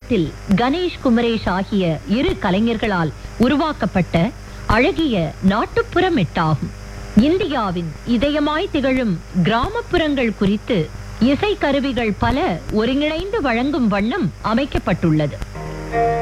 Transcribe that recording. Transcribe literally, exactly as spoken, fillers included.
காலத்தில் கணேஷ் குமரேஷ் ஆகிய இரு கலைஞர்களால் உருவாக்கப்பட்ட அழகிய நாட்டுப்புற மெட்டாகும். இந்தியாவின் இதயமாய் திகழும் கிராமப்புறங்கள் குறித்து இசை கருவிகள் பல ஒருங்கிணைந்து வழங்கும் வண்ணம் அமைக்கப்பட்டுள்ளது.